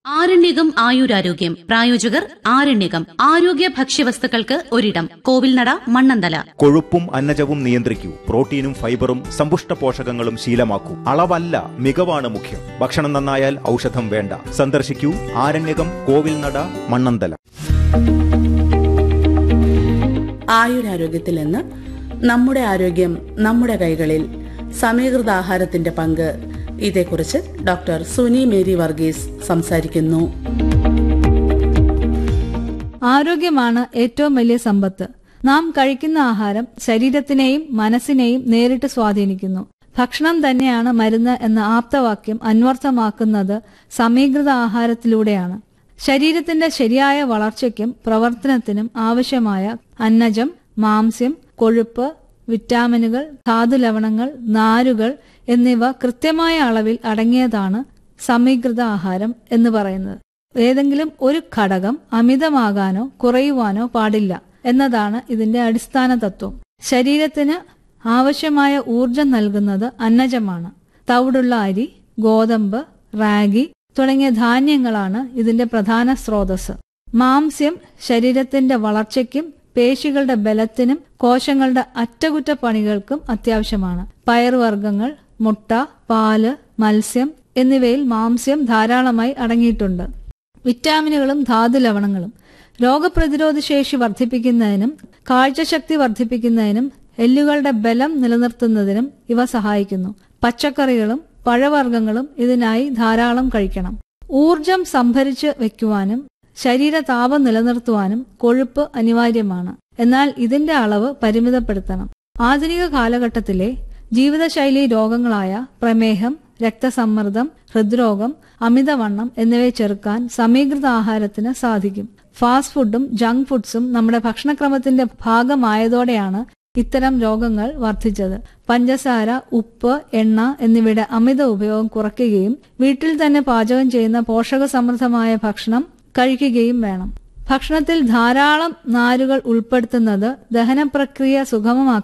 ആരണ്യകം ആയുരാരോഗ്യം പ്രായോജകർ ആരണ്യകം ആരോഗ്യ ഭക്ഷ്യവസ്തുക്കൾക്ക് ഒരിടം കോവിൽനട മണ്ണന്തല. കൊഴുപ്പും അന്നജവും നിയന്ത്രിക്കൂ. പ്രോട്ടീനും ഫൈബറും സമ്പുഷ്ട പോഷകങ്ങളും ശീലമാക്കൂ. അളവല്ല മികവാണ് മുഖ്യം. ഭക്ഷണം നന്നായാൽ ഔഷധം വേണ്ട. സന്ദർശിക്കൂ ആരണ്യകം കോവിൽനട മണ്ണന്തല. ആയുരാരോഗ്യത്തിൽ നിന്ന് നമ്മുടെ ആരോഗ്യം നമ്മുടെ കൈകളിൽ സമീകൃത ആഹാരത്തിന്റെ പങ്ക്, ഇതേക്കുറിച്ച് ഡോക്ടർ സുനി മേരി വർഗീസ് സംസാരിക്കുന്നു. ആരോഗ്യമാണ് ഏറ്റവും വലിയ സമ്പത്ത്. നാം കഴിക്കുന്ന ആഹാരം ശരീരത്തിനെയും മനസ്സിനെയും നേരിട്ട് സ്വാധീനിക്കുന്നു. ഭക്ഷണം തന്നെയാണ് മരുന്ന് എന്ന ആപ്തവാക്യം അന്വർത്ഥമാക്കുന്നത് സമീകൃത ആഹാരത്തിലൂടെയാണ്. ശരീരത്തിന്റെ ശരിയായ വളർച്ചയ്ക്കും പ്രവർത്തനത്തിനും ആവശ്യമായ അന്നജം, മാംസ്യം, കൊഴുപ്പ്, വിറ്റാമിനുകൾ, ധാതുലവണങ്ങൾ, നാരുകൾ എന്നിവ കൃത്യമായ അളവിൽ അടങ്ങിയതാണ് സമീകൃത ആഹാരം എന്ന് പറയുന്നത്. ഏതെങ്കിലും ഒരു ഘടകം അമിതമാകാനോ കുറയുവാനോ പാടില്ല എന്നതാണ് ഇതിന്റെ അടിസ്ഥാന തത്വം. ശരീരത്തിന് ആവശ്യമായ ഊർജം നൽകുന്നത് അന്നജമാണ്. തവിടുള്ള അരി, ഗോതമ്പ്, റാഗി തുടങ്ങിയ ധാന്യങ്ങളാണ് ഇതിന്റെ പ്രധാന സ്രോതസ്. മാംസ്യം ശരീരത്തിന്റെ വളർച്ചയ്ക്കും പേശികളുടെ ബലത്തിനും കോശങ്ങളുടെ അറ്റകുറ്റപ്പണികൾക്കും അത്യാവശ്യമാണ്. പയറുവർഗ്ഗങ്ങൾ, മുട്ട, പാല്, മത്സ്യം എന്നിവയിൽ മാംസ്യം ധാരാളമായി അടങ്ങിയിട്ടുണ്ട്. വിറ്റാമിനുകളും ധാതുലവണങ്ങളും രോഗപ്രതിരോധ ശേഷി വർദ്ധിപ്പിക്കുന്നതിനും കാഴ്ചശക്തി വർദ്ധിപ്പിക്കുന്നതിനും എല്ലുകളുടെ ബലം നിലനിർത്തുന്നതിനും ഇവ സഹായിക്കുന്നു. പച്ചക്കറികളും പഴവർഗ്ഗങ്ങളും ഇതിനായി ധാരാളം കഴിക്കണം. ഊർജം സംഭരിച്ച് വെക്കുവാനും ശരീരതാപം നിലനിർത്തുവാനും കൊഴുപ്പ് അനിവാര്യമാണ്. എന്നാൽ ഇതിന്റെ അളവ് പരിമിതപ്പെടുത്തണം. ആധുനിക കാലഘട്ടത്തിലെ ജീവിതശൈലി രോഗങ്ങളായ പ്രമേഹം, രക്തസമ്മർദ്ദം, ഹൃദ്രോഗം, അമിതവണ്ണം എന്നിവയെ ചെറുക്കാൻ സമീകൃത ആഹാരത്തിന് സാധിക്കും. ഫാസ്റ്റ് ഫുഡും ജങ്ക് ഫുഡ്സും നമ്മുടെ ഭക്ഷണക്രമത്തിന്റെ ഭാഗമായതോടെയാണ് ഇത്തരം രോഗങ്ങൾ വർദ്ധിച്ചത്. പഞ്ചസാര, ഉപ്പ്, എണ്ണ എന്നിവയുടെ അമിത ഉപയോഗം കുറയ്ക്കുകയും വീട്ടിൽ തന്നെ പാചകം ചെയ്യുന്ന പോഷകസമൃദ്ധമായ ഭക്ഷണം കഴിക്കുകയും വേണം. ഭക്ഷണത്തിൽ ധാരാളം നാരുകൾ ഉൾപ്പെടുത്തുന്നത് ദഹനപ്രക്രിയ സുഗമമാക്കും.